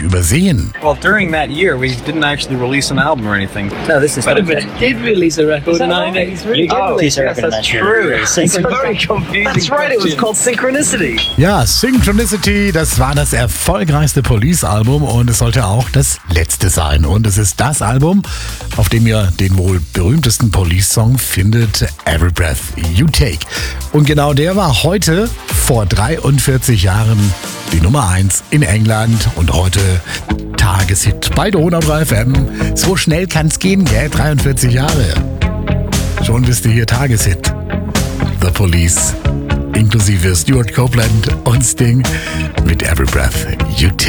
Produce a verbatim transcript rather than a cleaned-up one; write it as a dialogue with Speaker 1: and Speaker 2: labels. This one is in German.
Speaker 1: übersehen?
Speaker 2: Well, during that year, we didn't actually release an album or anything.
Speaker 3: No, this is
Speaker 2: But
Speaker 3: not
Speaker 2: it did release a record in nineteen eighty-three.
Speaker 3: You did release a record in
Speaker 2: that's
Speaker 3: that year.
Speaker 2: true.
Speaker 3: It's
Speaker 2: It's a very confusing
Speaker 3: That's right, it was
Speaker 2: question.
Speaker 3: called Synchronicity.
Speaker 1: Ja, Synchronicity, das war das erfolgreichste Police-Album und es sollte auch das letzte sein. Und es ist das Album, auf dem ihr den wohl berühmtesten Police-Song findet, Every Breath You Take. Und genau der war heute, vor dreiundvierzig Jahren, die Nummer eins in England und heute Tageshit bei Donau drei F M. So schnell kann's gehen, gell? dreiundvierzig Jahre. Schon bist du hier Tageshit. The Police, inklusive Stuart Copeland und Sting mit Every Breath You Take.